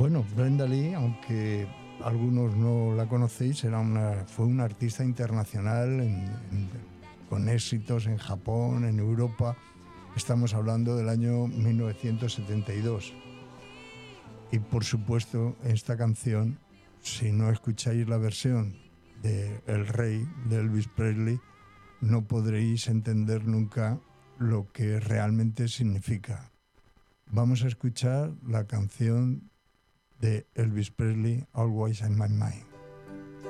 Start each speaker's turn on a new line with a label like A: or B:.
A: Bueno, Brenda Lee, aunque algunos no la conocéis, fue una artista internacional con éxitos en Japón, en Europa. Estamos hablando del año 1972. Y por supuesto, esta canción, si no escucháis la versión de El Rey, de Elvis Presley, no podréis entender nunca lo que realmente significa. Vamos a escuchar la canción de Elvis Presley, Always in My Mind.